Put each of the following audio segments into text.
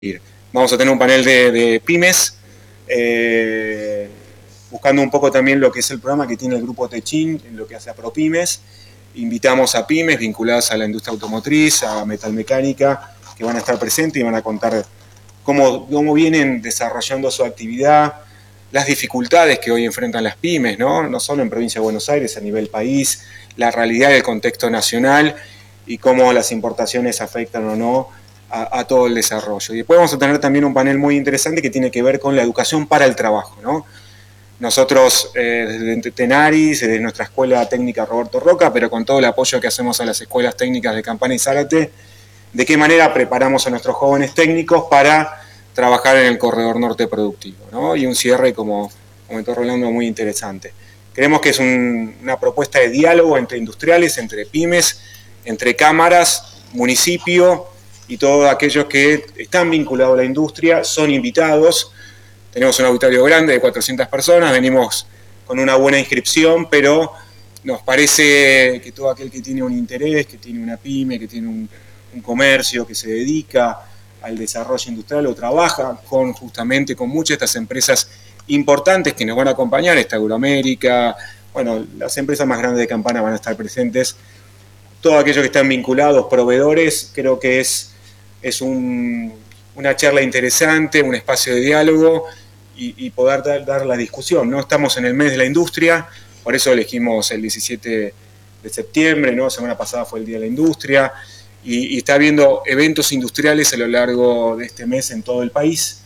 Vamos a tener un panel de pymes, buscando un poco también lo que es el programa que tiene el grupo Techin, en lo que hace a ProPymes. Invitamos a pymes vinculadas a la industria automotriz, a metalmecánica, que van a estar presentes y van a contar cómo vienen desarrollando su actividad, las dificultades que hoy enfrentan las pymes, no solo en provincia de Buenos Aires, a nivel país, la realidad del contexto nacional y cómo las importaciones afectan o no a todo el desarrollo. Y después vamos a tener también un panel muy interesante que tiene que ver con la educación para el trabajo, ¿no? Nosotros desde Tenaris, desde nuestra escuela técnica Roberto Roca, pero con todo el apoyo que hacemos a las escuelas técnicas de Campana y Zárate, de qué manera preparamos a nuestros jóvenes técnicos para trabajar en el corredor norte productivo, ¿no? Y un cierre, como comentó Rolando, muy interesante. Creemos que es una propuesta de diálogo entre industriales, entre pymes, entre cámaras, municipio y todos aquellos que están vinculados a la industria son invitados. Tenemos un auditorio grande de 400 personas, venimos con una buena inscripción, pero nos parece que todo aquel que tiene un interés, que tiene una pyme, que tiene un comercio, que se dedica al desarrollo industrial o trabaja justamente con muchas de estas empresas importantes que nos van a acompañar, esta Euroamérica, bueno, las empresas más grandes de Campana van a estar presentes. Todos aquellos que están vinculados, proveedores, creo que es una charla interesante, un espacio de diálogo y poder dar la discusión, ¿no? Estamos en el mes de la industria, por eso elegimos el 17 de septiembre, ¿no? La semana pasada fue el Día de la Industria, y está habiendo eventos industriales a lo largo de este mes en todo el país,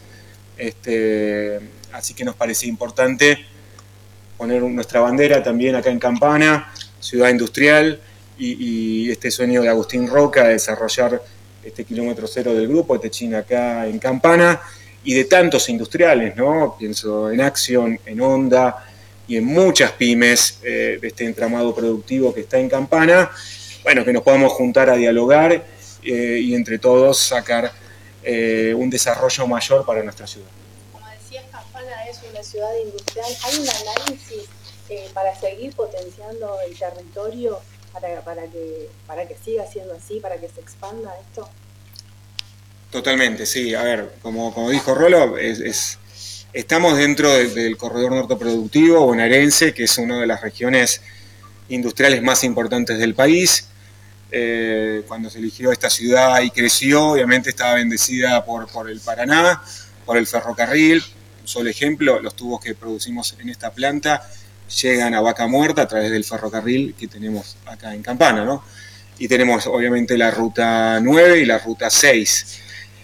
así que nos parece importante poner nuestra bandera también acá en Campana, ciudad industrial, y este sueño de Agustín Roca de desarrollar este kilómetro cero del grupo Techin acá en Campana, y de tantos industriales, ¿no? Pienso en Action, en Honda y en muchas pymes de este entramado productivo que está en Campana, bueno, que nos podamos juntar a dialogar y entre todos sacar un desarrollo mayor para nuestra ciudad. Como decías, Campana es una ciudad industrial. ¿Hay un análisis para seguir potenciando el territorio para que siga siendo así, para que se expanda esto? Totalmente, sí. A ver, como dijo Rolo, estamos dentro del corredor norte productivo bonaerense, que es una de las regiones industriales más importantes del país. Cuando se eligió esta ciudad y creció, obviamente estaba bendecida por el Paraná, por el ferrocarril. Un solo ejemplo, los tubos que producimos en esta planta llegan a Vaca Muerta a través del ferrocarril que tenemos acá en Campana, ¿no? Y tenemos obviamente la ruta 9 y la ruta 6.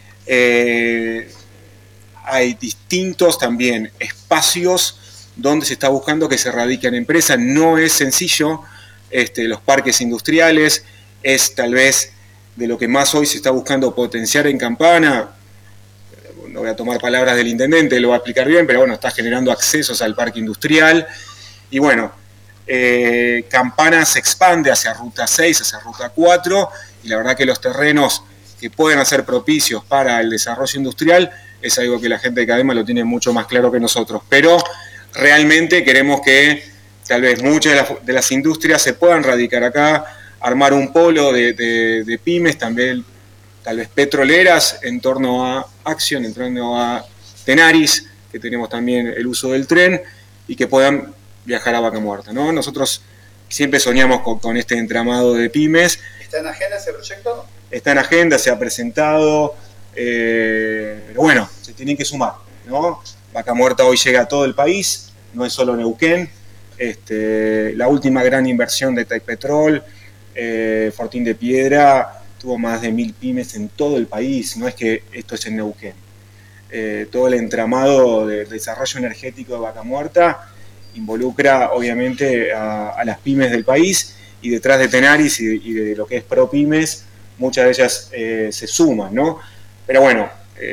Hay distintos también espacios donde se está buscando que se radiquen empresas. No es sencillo, los parques industriales es tal vez de lo que más hoy se está buscando potenciar en Campana. No voy a tomar palabras del intendente, lo va a explicar bien, pero bueno, está generando accesos al parque industrial. Y bueno, Campana se expande hacia Ruta 6, hacia Ruta 4, y la verdad que los terrenos que pueden ser propicios para el desarrollo industrial es algo que la gente de Cadema lo tiene mucho más claro que nosotros. Pero realmente queremos que tal vez muchas de las industrias se puedan radicar acá, armar un polo de pymes, también tal vez petroleras, en torno a Action, en torno a Tenaris, que tenemos también el uso del tren, y que puedan viajar a Vaca Muerta, ¿no? Nosotros siempre soñamos con este entramado de pymes. ¿Está en agenda ese proyecto? Está en agenda, se ha presentado, pero bueno, se tienen que sumar, ¿no? Vaca Muerta hoy llega a todo el país, no es solo Neuquén. La última gran inversión de Taipetrol, Fortín de Piedra, tuvo más de 1000 pymes en todo el país, no es que esto es en Neuquén. Todo el entramado de desarrollo energético de Vaca Muerta involucra obviamente a las pymes del país, y detrás de Tenaris y de lo que es ProPymes, muchas de ellas se suman, ¿no? Pero bueno,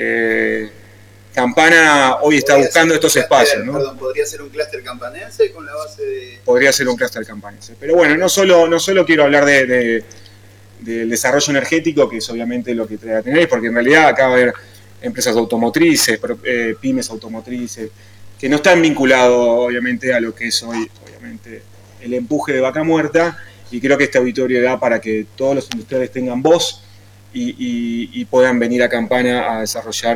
Campana hoy está buscando estos espacios, ¿no? Perdón, ¿podría ser un clúster campanense con la base de...? Podría ser un clúster campanense. Pero bueno, no solo quiero hablar del desarrollo energético, que es obviamente lo que trae a Tenaris, porque en realidad acá va a haber empresas automotrices, pymes automotrices, que no están vinculados obviamente a lo que es hoy, obviamente, el empuje de Vaca Muerta, y creo que este auditorio da para que todos los industriales tengan voz y puedan venir a Campana a desarrollar